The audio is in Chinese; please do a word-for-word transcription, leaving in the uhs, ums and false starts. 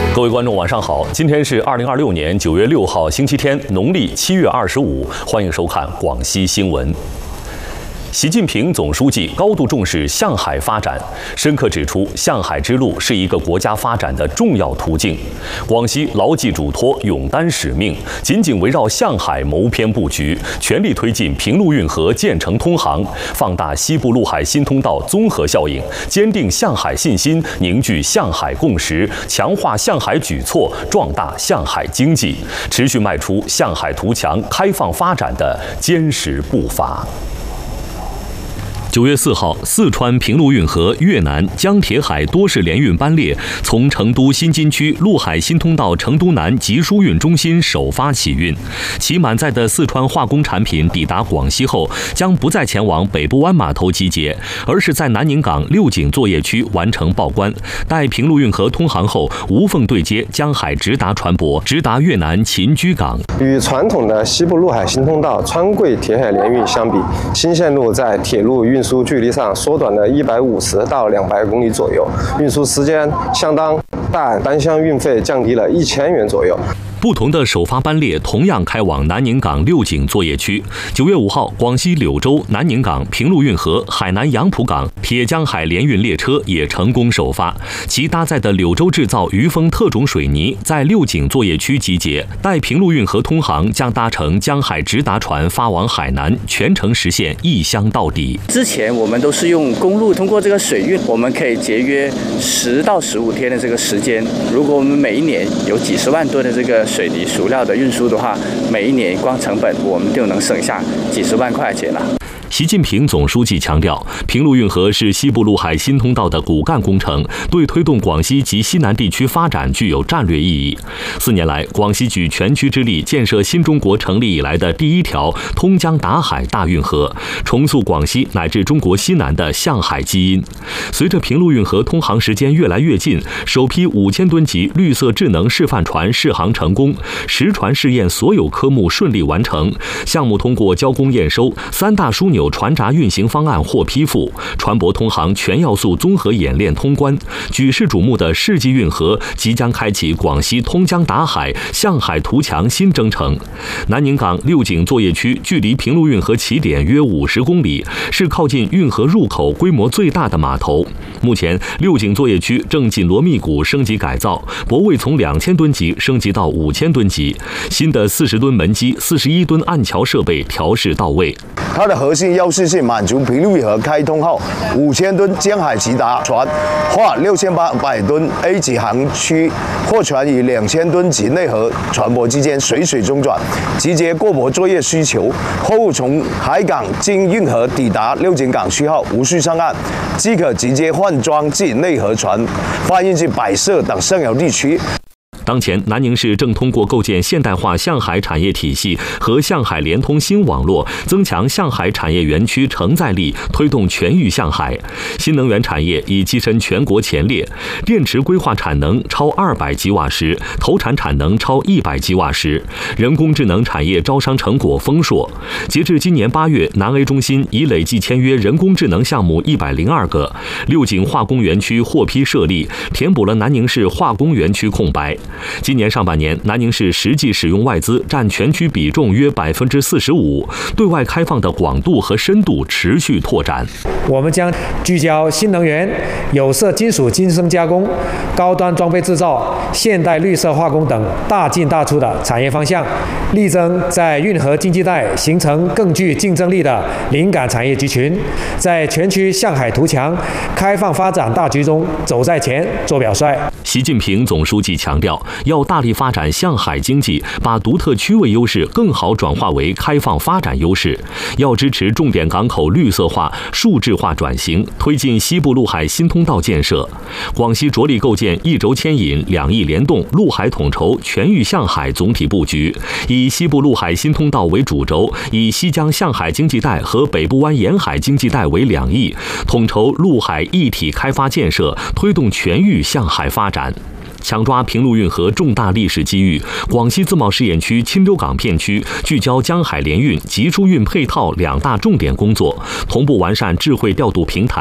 各位观众，晚上好！今天是二零二六年九月六号，星期天，农历七月二十五。欢迎收看广西新闻。习近平总书记高度重视向海发展，深刻指出向海之路是一个国家发展的重要途径。广西牢记嘱托，勇担使命，紧紧围绕向海谋篇布局，全力推进平陆运河建成通航，放大西部陆海新通道综合效应，坚定向海信心，凝聚向海共识，强化向海举措，壮大向海经济，持续迈出向海图强、开放发展的坚实步伐。九月四号，四川平陆运河越南江铁海多式联运班列从成都新津区陆海新通道成都南集疏运中心首发起运，其满载的四川化工产品抵达广西后，将不再前往北部湾码头集结，而是在南宁港六井作业区完成报关，待平陆运河通航后，无缝对接江海直达船舶，直达越南秦居港。 与传统的西部陆海新通道川贵铁海联运相比，新线路在铁路运输距离上缩短了一百五十到两百公里左右，运输时间相当，但单箱运费降低了一千元左右。 不同的首发班列同样开往南宁港六井作业区。九月五号，广西柳州、南宁港、平陆运河、海南杨浦港铁江海联运列车也成功首发，其搭载的柳州制造余丰特种水泥在六井作业区集结，待平陆运河通航，将搭乘江海直达船发往海南，全程实现一箱到底。 之前我们都是用公路通过这个水运，我们可以节约十到十五天的这个时间。如果我们每一年有几十万吨的这个水泥塑料的运输的话，每一年光成本我们就能省下几十万块钱了。 习近平总书记强调，平陆运河是西部陆海新通道的骨干工程，对推动广西及西南地区发展具有战略意义。四年来，广西举全区之力建设新中国成立以来的第一条通江达海大运河，重塑广西乃至中国西南的向海基因。随着平陆运河通航时间越来越近，首批五千吨级绿色智能示范船试航成功，实船试验所有科目顺利完成，项目通过交工验收，三大枢纽船闸运行方案获批复，船舶通航全要素综合演练通关。举世瞩目的世纪运河即将开启广西通江达海、向海图强新征程。南宁港六井作业区距离平陆运河起点约五十公里，是靠近运河入口规模最大的码头。目前，六井作业区正紧锣密鼓升级改造，泊位从两千吨级升级到五千吨级，新的四十吨门机、四十一吨岸桥设备调试到位。 它的核心要素是满足平陆运河开通后五千吨江海直达船或六千八百吨 A 级航区货船与两千吨级内河船舶之间水水中转，集结过驳作业需求。货物从海港经运河抵达六井港区后，无需上岸，即可直接换装至内河船，发运至摆设等上游地区。 当前，南宁市正通过构建现代化向海产业体系和向海联通新网络，增强向海产业园区承载力，推动全域向海。新能源产业已跻身全国前列，电池规划产能超二百吉瓦时，投产产能超一百吉瓦时。人工智能产业招商成果丰硕。截至今年八月，南 A 中心已累计签约人工智能项目一百零二个，六井化工园区获批设立，填补了南宁市化工园区空白。今年上半年，南宁市实际使用外资占全区比重约百分之四十五，对外开放的广度和深度持续拓展。 我们将聚焦新能源、有色金属精深加工、高端装备制造、现代绿色化工等大进大出的产业方向，力争在运河经济带形成更具竞争力的灵感产业集群，在全区向海图强、开放发展大局中走在前、做表率。 习近平总书记强调，要大力发展向海经济，把独特区位优势更好转化为开放发展优势。要支持重点港口绿色化、数字化转型，推进西部陆海新通道建设。广西着力构建一轴牵引、两翼联动、陆海统筹、全域向海总体布局，以西部陆海新通道为主轴，以西江向海经济带和北部湾沿海经济带为两翼，统筹陆海一体开发建设，推动全域向海发展。抢抓平陆运河重大历史机遇，广西自贸试验区钦州港片区聚焦江海联运、集疏运配套两大重点工作，同步完善智慧调度平台。